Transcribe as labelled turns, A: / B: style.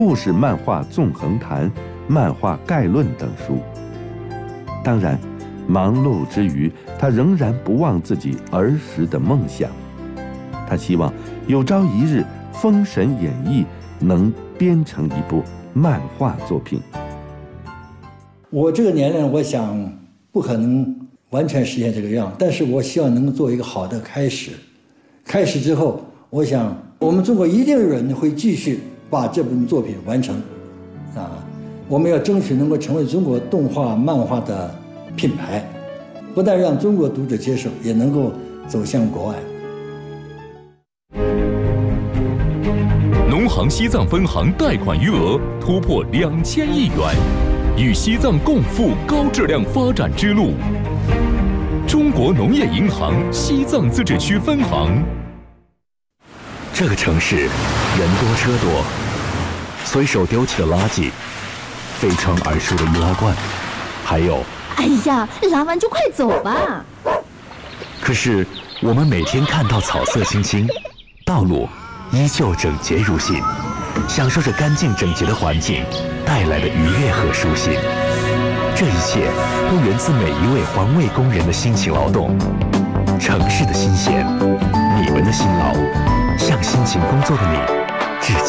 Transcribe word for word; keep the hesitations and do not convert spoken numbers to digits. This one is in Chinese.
A: 故事漫画纵横谈、漫画概论等书。当然，忙碌之余，他仍然不忘自己儿时的梦想。他希望有朝一日，《封神演义》能编成一部漫画作品。
B: 我这个年龄，我想不可能完全实现这个愿望，但是我希望能做一个好的开始。开始之后，我想我们中国一定有人会继续把这部作品完成，啊，我们要争取能够成为中国动画漫画的品牌，不但让中国读者接受，也能够走向国外。
C: 农行西藏分行贷款余额突破两千亿元，与西藏共赴高质量发展之路。中国农业银行西藏自治区分行。
D: 这个城市人多车多，随手丢弃的垃圾，飞驰而出的易拉罐，还有……
E: 哎呀，拉完就快走吧。
D: 可是我们每天看到草色青青，道路依旧整洁如新，享受着干净整洁的环境带来的愉悦和舒心。这一切都源自每一位环卫工人的辛勤劳动。城市的新鲜，你们的辛劳，向辛勤工作的你致敬。